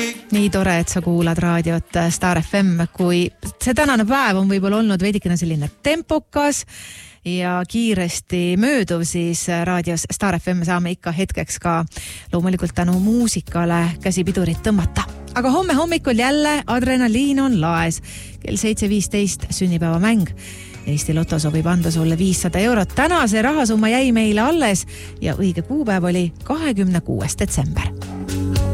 Nii tore, et sa kuulad raadiot Star FM, kui see tänane päev on võib-olla olnud veidikene selline tempokas ja kiiresti mööduv, siis raadios Star FM saame ikka hetkeks ka loomulikult tänu muusikale käsipidurit tõmmata. Aga homme hommikul jälle adrenaliin on laes. Kell 7.15 sünnipäevamäng. Eesti Loto sobib anda sulle 500 €. Täna see rahasumma jäi meile alles ja õige kuupäev oli 26. detsember.